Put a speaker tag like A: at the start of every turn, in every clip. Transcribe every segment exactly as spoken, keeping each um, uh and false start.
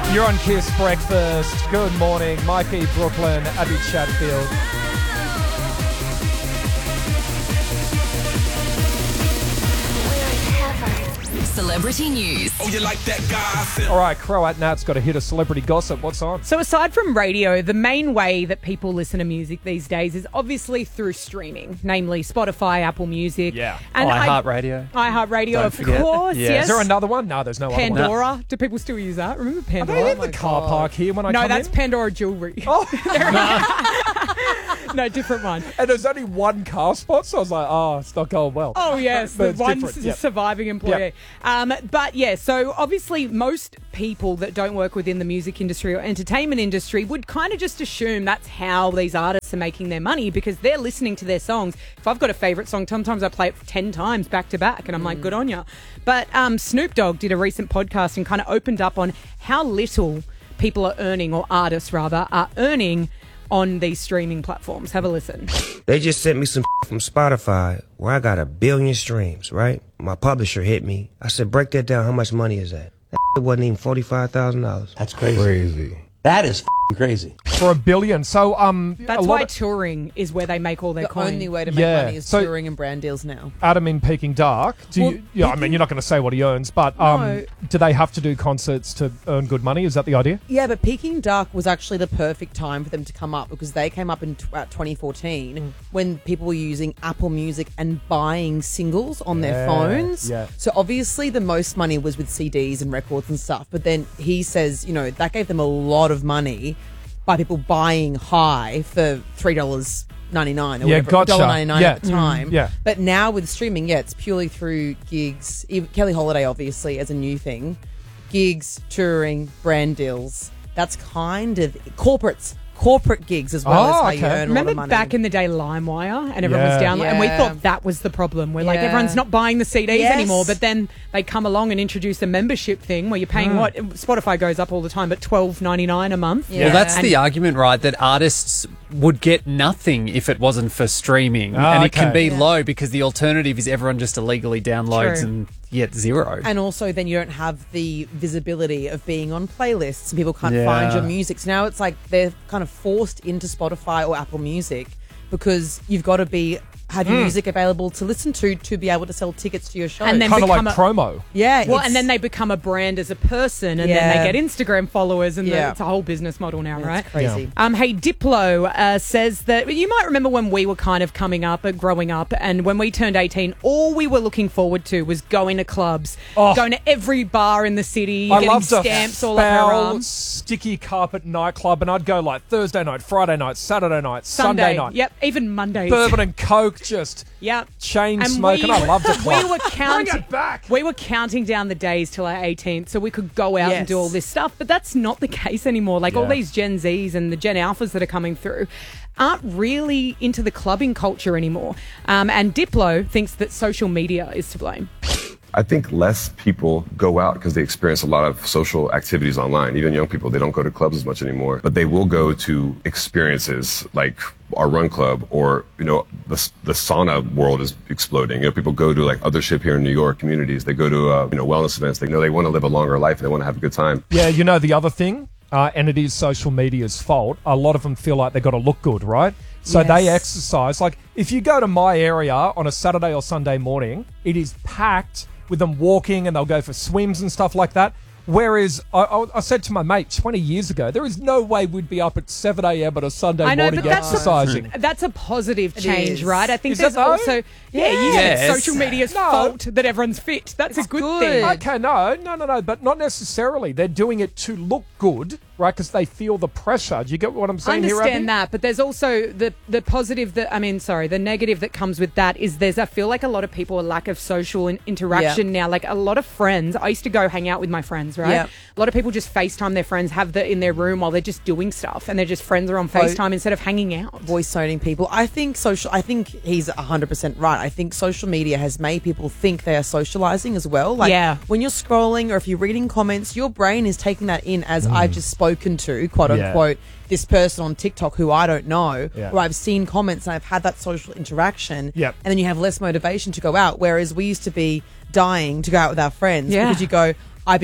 A: You're on Kiss Breakfast. Good morning. Mikey, Brooklyn, Abby Chatfield.
B: Celebrity news.
C: Oh, you like that guy?
A: All right, Croat Nat's got a hit of celebrity gossip. What's on?
D: So aside from radio, the main way that people listen to music these days is obviously through streaming, namely Spotify, Apple Music.
A: Yeah.
D: And I-
E: iHeartRadio.
D: iHeartRadio,
E: Don't
D: of
E: forget.
D: course,
E: Yeah.
D: yes.
A: Is there another one? No, there's no other one.
D: Pandora. Do people still use that? Remember
A: Are
D: Pandora?
A: they in the car park here when I
D: no,
A: come
D: that's
A: in?
D: Pandora Jewelry.
A: Oh,
D: No, different one.
A: and there's only one car spot, so I was like, oh, it's not going well.
D: Oh, yes,
A: But
D: the
A: it's
D: one
A: different,
D: s-
A: yep.
D: surviving employee. Um, but, yeah, so obviously most people that don't work within the music industry or entertainment industry would kind of just assume that's how these artists are making their money because they're listening to their songs. If I've got a favourite song, sometimes I play it ten times back to back and I'm like, good on ya. But um, Snoop Dogg did a recent podcast and kind of opened up on how little people are earning, or artists rather, are earning on these streaming platforms. Have a listen.
F: They just sent me some from Spotify where I got a billion streams, right? My publisher hit me. I said, break that down. How much money is that? That wasn't even forty-five thousand dollars.
G: That's crazy. Crazy. That is f***ing crazy.
A: For a billion. So, um,
D: That's
A: a lot
D: why
A: of-
D: touring is where they make all their
H: The
D: coin.
H: only way to make
A: Yeah.
H: money is
A: So-
H: touring and brand deals now.
A: Adam in Peking Dark. Do
H: Well,
A: you, yeah, I mean, you're not going to say what he earns, but um,
H: No.
A: do they have to do concerts to earn good money? Is that the idea?
H: Yeah, but Peking Duck was actually the perfect time for them to come up because they came up in t- uh, twenty fourteen
A: Mm.
H: when people were using Apple Music and buying singles on
A: Yeah,
H: their phones.
A: yeah.
H: So obviously the most money was with C Ds and records and stuff. But then he says, you know, that gave them a lot of money by people buying high for three dollars ninety-nine or
A: Yeah,
H: whatever,
A: gotcha.
H: one dollar ninety-nine
A: Yeah.
H: at the time.
A: Mm, yeah.
H: But now with streaming, yeah, it's purely through gigs. Even Kelly Holiday, obviously, as a new thing. Gigs, touring, brand deals. That's kind of corporates. Corporate gigs as well
A: Oh,
H: as how you
A: okay.
H: earn a lot
D: Remember
H: of money.
D: back in the day, LimeWire, and everyone was
A: Yeah.
D: downloading, and we
H: Yeah.
D: thought that was the problem. We're like,
H: Yeah.
D: everyone's not buying the C Ds
H: Yes.
D: anymore, but then they come along and introduce a membership thing where you're paying what Spotify goes up all the time, but twelve ninety nine a month.
H: Yeah.
E: Well, that's
D: And-
E: the argument, right? That artists would get nothing if it wasn't for streaming.
A: Ah,
E: and it can
A: okay.
E: be low because the alternative is everyone just illegally downloads
D: True.
E: and yet zero.
H: And also, then you don't have the visibility of being on playlists and people can't
E: Yeah.
H: find your music. So now it's like they're kind of forced into Spotify or Apple Music because you've got to be have your music available to listen to to be able to sell tickets to your show.
D: And then
A: Kind of like
D: become a-
A: promo.
H: yeah,
D: Well,
H: it's-
D: and then they become a brand as a person, and
H: Yeah.
D: then they get Instagram followers, and
H: Yeah.
D: the, it's a whole business model now,
H: That's
D: right?
H: crazy.
D: Um, hey, Diplo uh, says that you might remember when we were kind of coming up, uh, growing up, and when we turned eighteen, all we were looking forward to was going to clubs,
A: Oh.
D: going to every bar in the city,
A: I
D: getting
A: loved a
D: stamps all over our
A: foul,
D: arms.
A: sticky carpet nightclub, and I'd go like Thursday night, Friday night, Saturday night, Sunday,
D: Sunday,
A: night.
D: yep, even Mondays.
A: Bourbon and Coke, just
D: Yep.
A: chain
D: And
A: smoking.
D: we
A: I
D: were-
A: loved a club.
D: We were
A: Bring
D: counting.
A: it back.
D: We were counting down the days till our eighteenth, so we could go out and
H: Yes.
D: do all this stuff. But that's not the case anymore. Like all
A: Yeah.
D: these Gen Zs and the Gen Alphas that are coming through aren't really into the clubbing culture anymore. Um, and Diplo thinks that social media is to blame.
I: I think less people go out because they experience a lot of social activities online. Even young people, they don't go to clubs as much anymore, but they will go to experiences like our run club, or, you know, the, the sauna world is exploding. You know, people go to like other ship here in New York communities. They go to, uh, you know, wellness events. They know they want to live a longer life and they want to have a good time.
A: Yeah, you know, the other thing, uh, and it is social media's fault, a lot of them feel like they've got to look good, right? So
H: Yes.
A: they exercise. Like, if you go to my area on a Saturday or Sunday morning, it is packed with them walking, and they'll go for swims and stuff like that. Whereas I, I, I said to my mate twenty years ago, there is no way we'd be up at seven a.m. on a Sunday
D: I know,
A: morning
D: but that's
A: exercising.
D: a, that's a positive
H: It
D: change,
H: is.
D: right? I think
A: Is
D: there's
A: that though?
D: also yeah, you
E: Yes.
D: said social media's
A: No.
D: fault that everyone's fit. That's a good,
H: good.
D: thing.
A: Okay, no, no, no, no, but not necessarily. They're doing it to look good, right? Because they feel the pressure. Do you get what I'm
D: I
A: saying here, Abby?
D: understand that, but there's also the the positive that I mean, sorry, the negative that comes with that is there's I feel like a lot of people a lack of social in- interaction now. Like a lot of friends, I used to go hang out with my friends, right?
H: Yeah.
D: A lot of people just FaceTime their friends, have the in their room while they're just doing stuff, and they're just friends are on
H: Vo-
D: FaceTime instead of hanging out.
H: voice noting people. I think social. I think he's one hundred percent right. I think social media has made people think they are socializing as well. Like
D: Yeah.
H: when you're scrolling or if you're reading comments, your brain is taking that in as I've just spoken to, quote
A: Yeah.
H: unquote, this person on TikTok who I don't know,
A: Yeah.
H: or I've seen comments and I've had that social interaction.
A: Yep.
H: And then you have less motivation to go out. Whereas we used to be dying to go out with our friends
D: Yeah.
H: because you go, I've been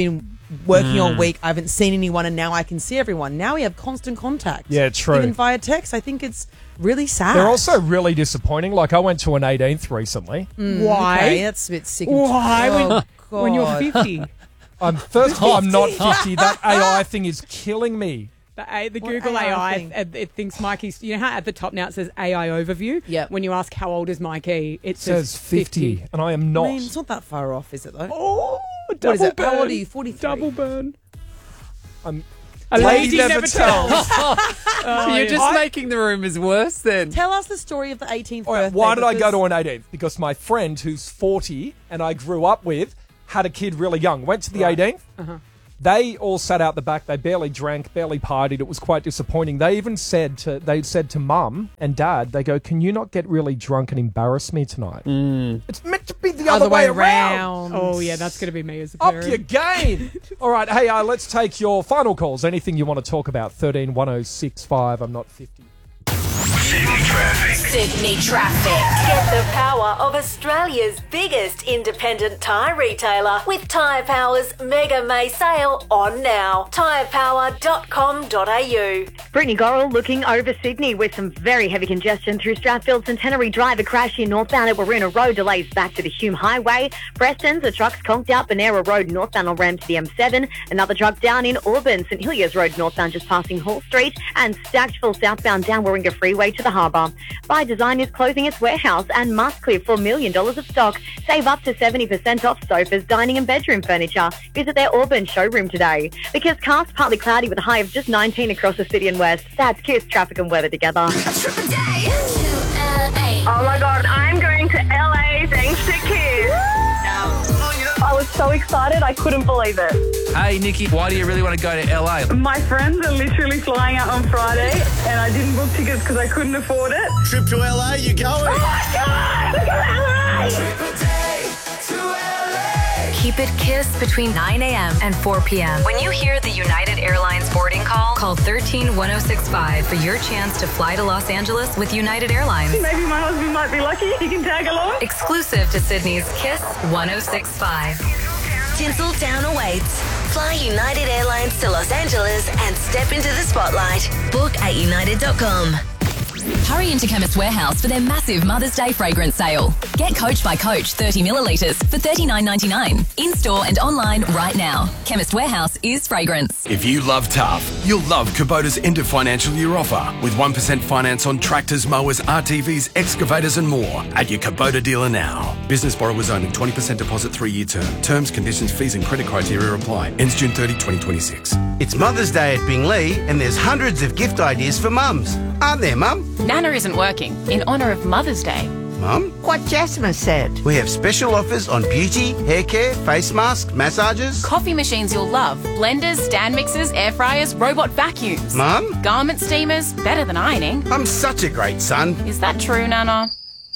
H: working all week. I haven't seen anyone, and now I can see everyone. Now we have constant contact.
A: Yeah, true.
H: Even via text. I think it's really sad.
A: They're also really disappointing. Like, I went to an eighteenth recently.
H: Mm,
D: Why?
H: Okay, that's a bit sick. and-
D: Why?
H: Oh,
D: When,
H: God.
D: when you're fifty.
A: I'm first of all, I'm not fifty. That A I thing is killing me.
D: The, A, the
H: What
D: Google
H: A I
D: A I,
H: thing?
D: it, it thinks Mikey's. You know how at the top now it says A I overview?
H: Yep.
D: When you ask how old is Mikey, it
A: It says
D: says
A: fifty, and I am not.
H: I mean, it's not that far off, is it, though?
D: Oh, double
H: What is it?
D: burn.
H: How old are you? forty-three?
D: Double burn.
A: I'm
D: A
A: lady never tells.
D: Oh,
E: You're
D: yeah.
E: just
A: I-
E: making the rumours worse then.
H: Tell us the story of the eighteenth
A: All right,
H: birthday.
A: why did I go
H: because-
A: to an eighteenth? Because my friend, who's forty and I grew up with, had a kid really young. Went to the eighteenth.
D: Uh-huh.
A: They all sat out the back. They barely drank, barely partied. It was quite disappointing. They even said to they said to mum and dad, they go, "Can you not get really drunk and embarrass me tonight?"
E: Mm.
A: It's meant to be the other, way, around.
D: Oh, yeah, that's going to be me as a
A: Up
D: parent.
A: your game. All right, hey, uh, let's take your final calls. Anything you want to talk about? thirteen one oh six five. I'm not fifty.
C: Sydney traffic.
B: Sydney traffic.
J: Get the power of Australia's biggest independent tyre retailer with Tyre Power's Mega May sale on now. tyre power dot com dot a u.
K: Brittany Gorrell looking over Sydney with some very heavy congestion through Strathfield Centenary Drive. A crash here northbound at Waruna Road, delays back to the Hume Highway. Preston's, a truck's conked out Bonera Road northbound on ramp to the M seven. Another truck down in Auburn, St Heliers Road northbound just passing Hall Street. And stacked full southbound down Warringah Freeway to the harbour. By Design is closing its warehouse and must clear four million dollars of stock. Save up to seventy percent off sofas, dining and bedroom furniture. Visit their Auburn showroom today. Because cast partly cloudy with a high of just nineteen across the city and west. That's Kiss traffic and weather together.
J: Oh my God, I'm going to L A thanks to Kiss. I was so excited, I couldn't believe it.
L: Hey, Nikki, why do you really want to go to L A?
J: My friends are literally flying out on Friday, and I didn't book tickets because I couldn't afford it.
L: Trip to L A, you going?
J: Oh my God, look at L A!
B: Keep it Kiss between nine a.m. and four p.m. When you hear the United Airlines boarding call, call one three one oh six five for your chance to fly to Los Angeles with United Airlines.
J: Maybe my husband might be lucky. He can tag along.
B: Exclusive to Sydney's Kiss one oh six five.
M: Tinseltown awaits. Fly United Airlines to Los Angeles and step into the spotlight. Book at united dot com.
B: Hurry into Chemist Warehouse for their massive Mother's Day fragrance sale. Get Coach by Coach thirty millilitres for thirty-nine ninety-nine. In-store and online right now. Chemist Warehouse is fragrance.
N: If you love tough, you'll love Kubota's end of financial year offer with one percent finance on tractors, mowers, R T Vs, excavators and more at your Kubota dealer now. Business borrowers only, twenty percent deposit, three-year term. Terms, conditions, fees and credit criteria apply. Ends June thirtieth, twenty twenty-six.
O: It's Mother's Day at Bingley and there's hundreds of gift ideas for mums. Aren't there, Mum?
P: Nana isn't working in honour of Mother's Day.
O: Mum?
Q: What Jasmine said.
O: We have special offers on beauty, hair care, face masks, massages.
P: Coffee machines you'll love. Blenders, stand mixers, air fryers, robot vacuums.
O: Mum?
P: Garment steamers, better than ironing.
O: I'm such a great son.
P: Is that true, Nana?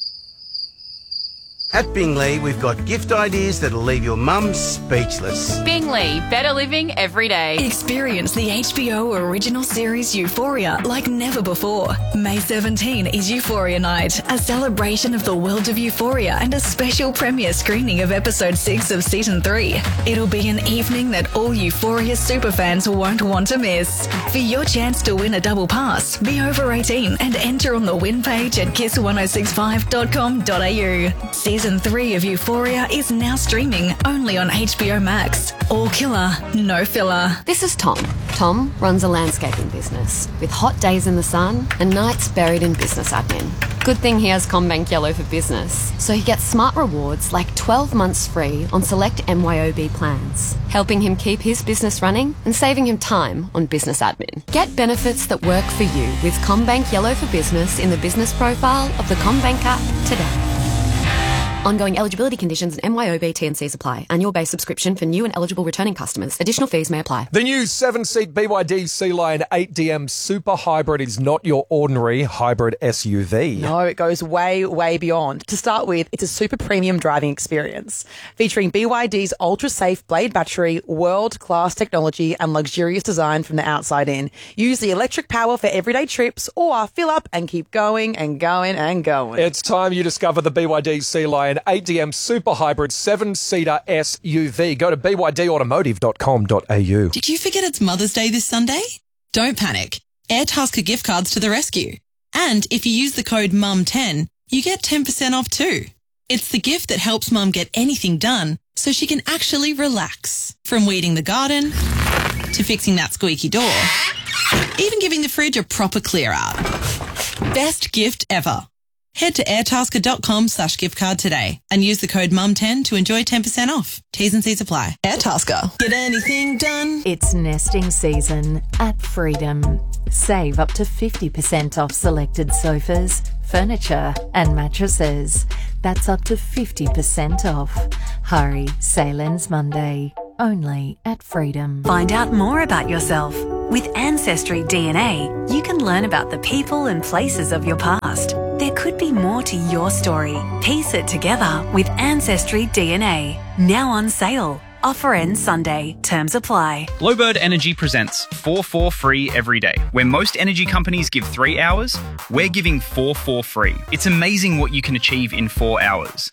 O: At Bingley, we've got gift ideas that'll leave your mum speechless.
P: Bingley, better living every day.
B: Experience the H B O original series Euphoria like never before. May seventeenth is Euphoria Night, a celebration of the world of Euphoria and a special premiere screening of episode six of season three. It'll be an evening that all Euphoria superfans won't want to miss. For your chance to win a double pass, be over eighteen and enter on the win page at kiss ten sixty-five dot com dot a u. Season three of Euphoria is now streaming only on H B O Max. All killer, no filler.
R: This is Tom. Tom runs a landscaping business with hot days in the sun and nights buried in business admin. Good thing he has CommBank Yellow for Business, so he gets smart rewards like twelve months free on select M Y O B plans, helping him keep his business running and saving him time on business admin. Get benefits that work for you with CommBank Yellow for Business in the business profile of the CommBank app today. Ongoing eligibility conditions and M Y O B T and Cs apply. Annual base subscription for new and eligible returning customers. Additional fees may apply.
A: The new seven-seat B Y D Sea Lion eight D M Super Hybrid is not your ordinary hybrid S U V.
H: No, it goes way, way beyond. To start with, it's a super premium driving experience featuring B Y D's ultra-safe blade battery, world-class technology and luxurious design from the outside in. Use the electric power for everyday trips or fill up and keep going and going and going.
A: It's time you discover the B Y D Sea Lion brand A D M Super Hybrid seven-seater S U V. Go to b y d automotive dot com dot a u.
Q: Did you forget it's Mother's Day this Sunday? Don't panic. Airtasker gift cards to the rescue. And if you use the code mum ten, you get ten percent off too. It's the gift that helps Mum get anything done so she can actually relax. From weeding the garden to fixing that squeaky door, even giving the fridge a proper clear out. Best gift ever. Head to airtasker.com slash gift card today and use the code mum ten to enjoy ten percent off. T's and C's apply. Airtasker. Get anything done.
S: It's nesting season at Freedom. Save up to fifty percent off selected sofas, furniture and mattresses. That's up to fifty percent off. Hurry, sale ends Monday. Only at Freedom.
B: Find out more about yourself. With Ancestry D N A, you can learn about the people and places of your past. There could be more to your story. Piece it together with Ancestry D N A. Now on sale. Offer ends Sunday. Terms apply.
T: Glowbird Energy presents four four free every day. Where most energy companies give three hours, we're giving four four free. It's amazing what you can achieve in four hours.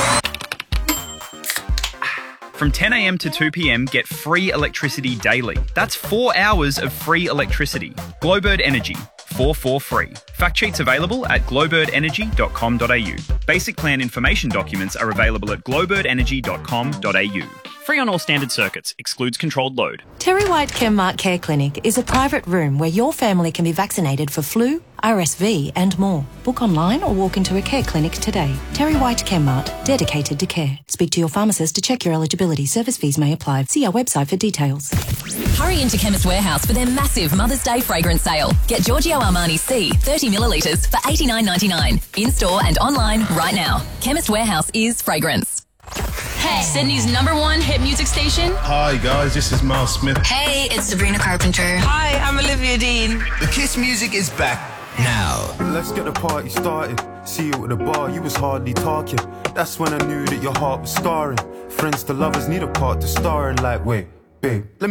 T: From ten a m to two p m, get free electricity daily. That's four hours of free electricity. Glowbird Energy, four four free. Fact sheets available at glowbird energy dot com dot a u. Basic plan information documents are available at glowbird energy dot com dot a u. Free on all standard circuits, excludes controlled load.
U: Terry White Chemmart Care Clinic is a private room where your family can be vaccinated for flu, R S V and more. Book online or walk into a care clinic today. Terry White Chemmart, dedicated to care. Speak to your pharmacist to check your eligibility. Service fees may apply. See our website for details.
P: Hurry into Chemist Warehouse for their massive Mother's Day fragrance sale. Get Giorgio Armani C thirty millilitres for eighty-nine ninety-nine. In-store and online right now. Chemist Warehouse is fragrance. Hey, Sydney's number one hit music station.
V: Hi guys, this is Miles Smith.
P: Hey, it's Sabrina Carpenter.
V: Hi, I'm Olivia
O: Dean. The Kiss music is back now.
W: Let's get the party started. See you at the bar, you was hardly talking. That's when I knew that your heart was scarring. Friends to lovers need a part to star in. Like, wait, babe, let me